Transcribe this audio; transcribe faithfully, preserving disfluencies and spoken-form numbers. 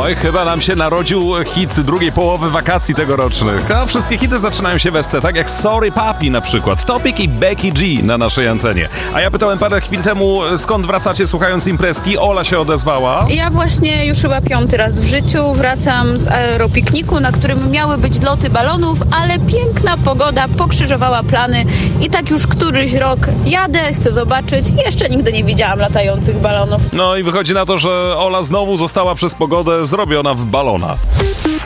Oj, chyba nam się narodził hit drugiej połowy wakacji tegorocznych. A wszystkie hity zaczynają się w S C, tak jak Sorry Papi na przykład. Topic i Becky G na naszej antenie. A ja pytałem parę chwil temu, skąd wracacie słuchając imprezki. Ola się odezwała. Ja właśnie już chyba piąty raz w życiu wracam z aeropikniku, na którym miały być loty balonów, ale piękna pogoda pokrzyżowała plany i tak już któryś rok jadę, chcę zobaczyć i jeszcze nigdy nie widziałam latających balonów. No i wychodzi na to, że Ola znowu została przez pogodę zrobiona w balona.